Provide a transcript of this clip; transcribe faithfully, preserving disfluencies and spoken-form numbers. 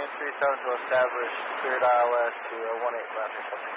Main three seven to establish cleared I L S to uh, one eight left.